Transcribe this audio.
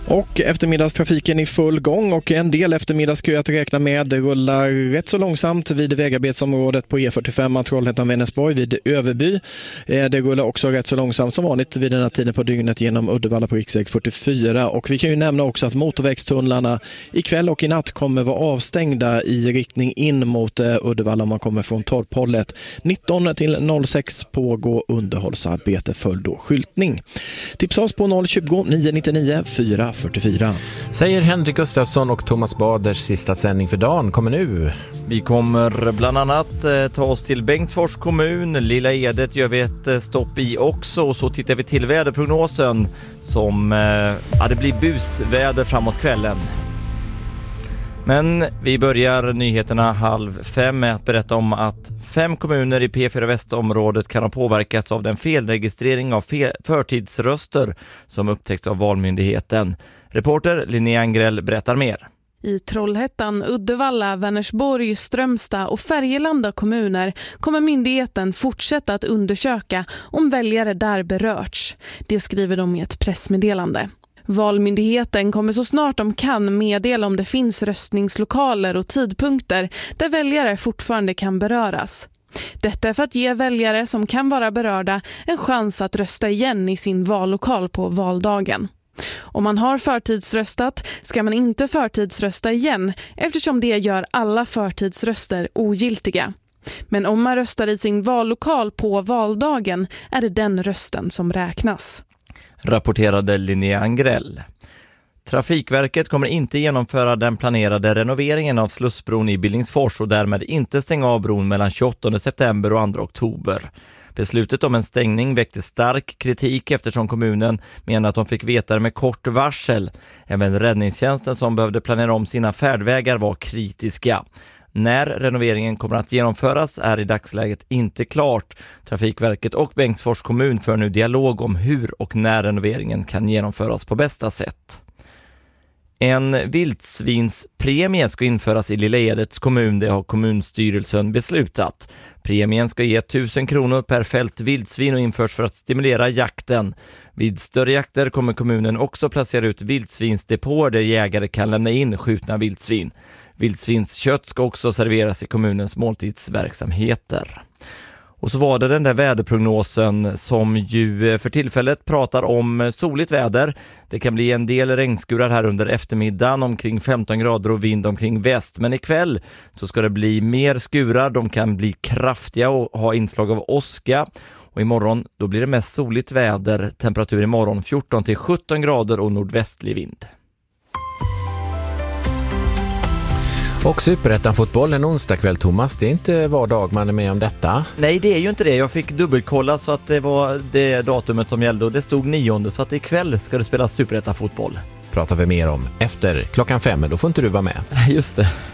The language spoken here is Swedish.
Och eftermiddagstrafiken i full gång och en del eftermiddagskö att räkna med. Det rullar rätt så långsamt vid vägarbetsområdet på E45 Trollhättan-Vänersborg vid Överby. Det rullar också rätt så långsamt som vanligt vid den här tiden på dygnet genom Uddevalla på riksväg 44. Och vi kan ju nämna också att motorvägstunnlarna ikväll och i natt kommer vara avstängda i riktning in mot Uddevalla om man kommer från Torphållet. 19 till 06 pågår underhållsarbete för då skyltning. Tipsa oss på 020 999 444. Säger Henrik Gustafsson och Thomas Baders sista sändning för dagen kommer nu. Vi kommer bland annat ta oss till Bengtsfors kommun. Lilla Edet gör vi ett stopp i också. Och så tittar vi till väderprognosen som det blir busväder framåt kvällen. Men vi börjar nyheterna 4:30 med att berätta om att 5 kommuner i P4 Västområdet kan ha påverkats av den felregistrering av förtidsröster som upptäckts av Valmyndigheten. Reporter Linnea Angrell berättar mer. I Trollhättan, Uddevalla, Vänersborg, Strömstad och Färgelanda kommuner kommer myndigheten fortsätta att undersöka om väljare där berörts. Det skriver de i ett pressmeddelande. Valmyndigheten kommer så snart de kan meddela om det finns röstningslokaler och tidpunkter där väljare fortfarande kan beröras. Detta är för att ge väljare som kan vara berörda en chans att rösta igen i sin vallokal på valdagen. Om man har förtidsröstat ska man inte förtidsrösta igen eftersom det gör alla förtidsröster ogiltiga. Men om man röstar i sin vallokal på valdagen är det den rösten som räknas. Rapporterade Linnea Angrell. Trafikverket kommer inte genomföra den planerade renoveringen av Slussbron i Billingsfors och därmed inte stänga av bron mellan 28 september och 2 oktober. Beslutet om en stängning väckte stark kritik eftersom kommunen menar att de fick veta det med kort varsel. Även räddningstjänsten som behövde planera om sina färdvägar var kritiska. När renoveringen kommer att genomföras är i dagsläget inte klart. Trafikverket och Bengtsfors kommun för nu dialog om hur och när renoveringen kan genomföras på bästa sätt. En vildsvinspremie ska införas i Lilla Edets kommun, det har kommunstyrelsen beslutat. Premien ska ge 1000 kronor per fält vildsvin och införs för att stimulera jakten. Vid större jakter kommer kommunen också placera ut vildsvinsdepåer där jägare kan lämna in skjutna vildsvin. Vildsvinskött ska också serveras i kommunens måltidsverksamheter. Och så var det den där väderprognosen som ju för tillfället pratar om soligt väder. Det kan bli en del regnskurar här under eftermiddagen, omkring 15 grader och vind omkring väst. Men ikväll så ska det bli mer skurar, de kan bli kraftiga och ha inslag av åska. Och imorgon då blir det mest soligt väder, temperatur imorgon 14 till 17 grader och nordvästlig vind. Och Superettan-fotboll en onsdag kväll, Thomas. Det är inte var dag man är med om detta. Nej, det är ju inte det. Jag fick dubbelkolla så att det var det datumet som gällde och det stod 9, så att ikväll ska det spelas Superettan-fotboll. Pratar vi mer om efter 5:00, då får inte du vara med. Just det.